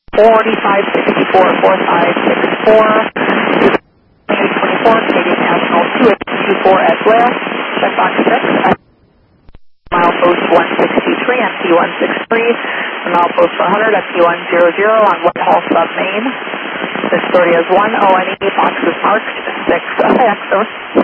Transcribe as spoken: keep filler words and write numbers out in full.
forty-five sixty-four, forty-five sixty-four, eight twenty-four, Canadian National two eight two four at Blair, checkbox six, milepost one sixty-three, M P one sixty-three, milepost one hundred, M P one hundred on Whitehall Sub Main. This story is one O N E, boxes marked six X O.